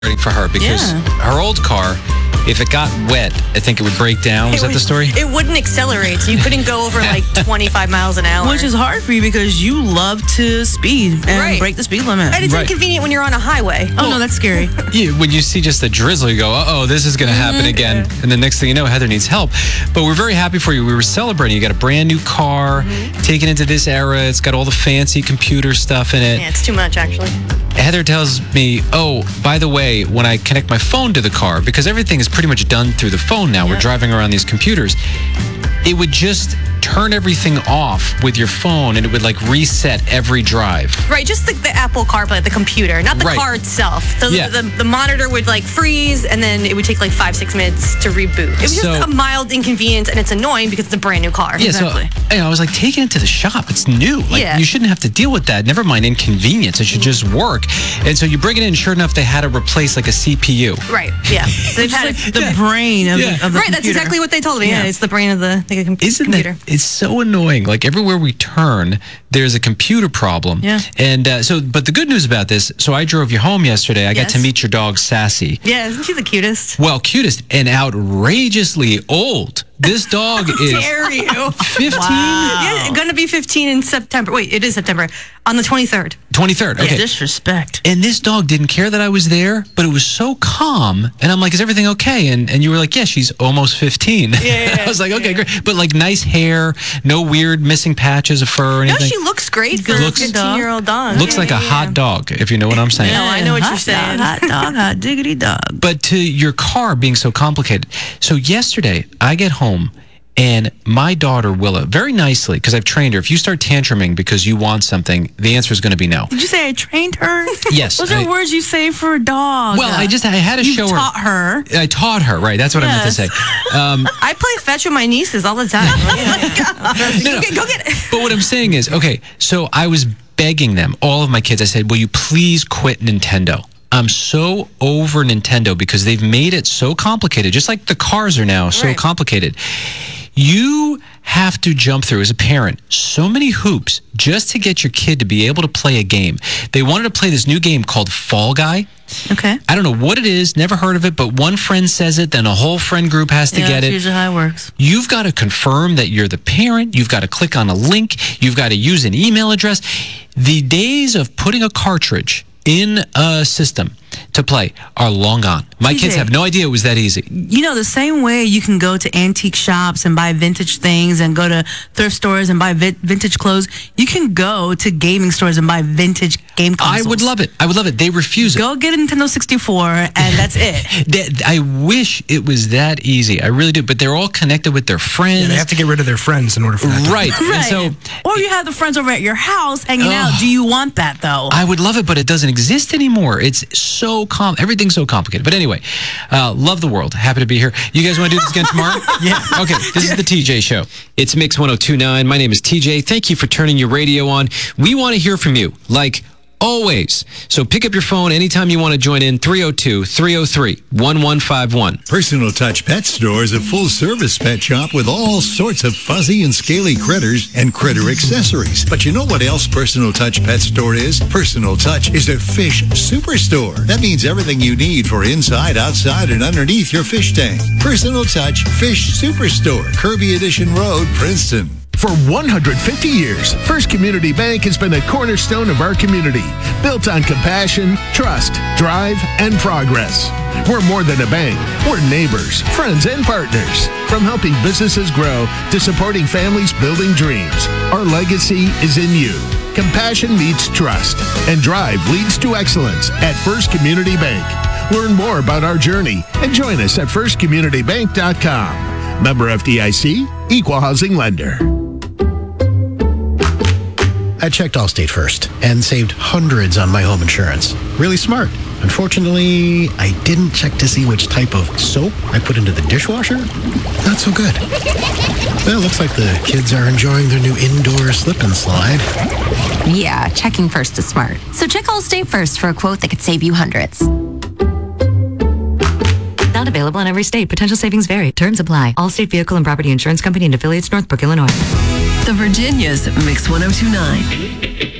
for her because her old car, if it got wet, I think it would break down. Was that the story? It wouldn't accelerate, so you couldn't go over like 25 miles an hour. Which is hard for you because you love to speed and break the speed limit. And it's inconvenient when you're on a highway. Oh, no, that's scary. When you see just the drizzle, you go, uh-oh, this is going to happen again. And the next thing you know, Heather needs help. But we're very happy for you. We were celebrating. You got a brand new car, taken into this era. It's got all the fancy computer stuff in it. Yeah, it's too much, actually. Heather tells me, oh, by the way, when I connect my phone to the car, because everything is pretty much done through the phone now, we're driving around these computers, it would just turn everything off with your phone and it would like reset every drive. Right, just the Apple CarPlay, the computer, not the car itself. So the monitor would like freeze and then it would take like 5-6 minutes to reboot. It was just a mild inconvenience and it's annoying because it's a brand new car. Yeah, exactly. So I was like, taking it to the shop. It's new. Like, you shouldn't have to deal with that. Never mind inconvenience. It should just work. And so you bring it in, sure enough, they had to replace like a CPU. Right, yeah. So they've had the brain of the computer. Right, that's exactly what they told me. Yeah, it's the brain of the computer. It's so annoying. Like everywhere we turn, there's a computer problem. Yeah. And but the good news about this, so I drove you home yesterday. I got to meet your dog, Sassy. Yeah, isn't she the cutest? Well, cutest and outrageously old. This dog is dare you. 15? Wow. Yeah, going to be 15 in September. Wait, it is September. On the 23rd. 23rd, okay. Yeah, disrespect. And this dog didn't care that I was there, but it was so calm. And I'm like, is everything okay? And you were like, yeah, she's almost 15. Yeah. I was like, okay, great. But like nice hair, no weird missing patches of fur or anything. No, she looks great for a 15-year-old dog. Looks like a hot dog, if you know what I'm saying. No, I know what you're saying. Hot dog, hot diggity dog. But to your car being so complicated. So yesterday, I get home and my daughter, Willa, very nicely, because I've trained her, if you start tantruming because you want something, the answer is going to be no. Did you say I trained her? Yes. Those are words you say for a dog. Well, I had to show her. You taught her. I taught her, right. That's what I meant to say. I play fetch with my nieces all the time. Go get it. But what I'm saying is, okay, so I was begging them, all of my kids, I said, will you please quit Nintendo? I'm so over Nintendo because they've made it so complicated, just like the cars are now so complicated. You have to jump through, as a parent, so many hoops just to get your kid to be able to play a game. They wanted to play this new game called Fall Guy. Okay. I don't know what it is, never heard of it, but one friend says it, then a whole friend group has to get it. That's usually how it works. You've got to confirm that you're the parent. You've got to click on a link. You've got to use an email address. The days of putting a cartridge in a system to play are long gone. My kids have no idea it was that easy. You know, the same way you can go to antique shops and buy vintage things and go to thrift stores and buy vintage clothes, you can go to gaming stores and buy vintage game consoles. I would love it. I would love it. They refuse it. Go get a Nintendo 64 and that's it. I wish it was that easy. I really do. But they're all connected with their friends. Yeah, they have to get rid of their friends in order for that to Right. And so, or you have the friends over at your house hanging out. Do you want that, though? I would love it, but it doesn't exist anymore. It's so everything's so complicated. But anyway, love the world. Happy to be here. You guys want to do this again tomorrow? Yeah. Okay, this is the TJ Show. It's Mix 102.9. My name is TJ. Thank you for turning your radio on. We want to hear from you, like always. So pick up your phone anytime you want to join in, 302-303-1151. Personal Touch Pet Store is a full-service pet shop with all sorts of fuzzy and scaly critters and critter accessories. But you know what else Personal Touch Pet Store is? Personal Touch is a fish superstore. That means everything you need for inside, outside, and underneath your fish tank. Personal Touch Fish Superstore, Kirby Edition Road, Princeton. For 150 years, First Community Bank has been a cornerstone of our community, built on compassion, trust, drive, and progress. We're more than a bank. We're neighbors, friends, and partners. From helping businesses grow to supporting families building dreams, our legacy is in you. Compassion meets trust, and drive leads to excellence at First Community Bank. Learn more about our journey and join us at firstcommunitybank.com. Member FDIC, Equal Housing Lender. I checked Allstate first and saved hundreds on my home insurance. Really smart. Unfortunately, I didn't check to see which type of soap I put into the dishwasher. Not so good. Well, looks like the kids are enjoying their new indoor slip and slide. Yeah, checking first is smart. So check Allstate first for a quote that could save you hundreds. Not available in every state. Potential savings vary. Terms apply. Allstate Vehicle and Property Insurance Company and affiliates, Northbrook, Illinois. The Virginia's Mix 102.9.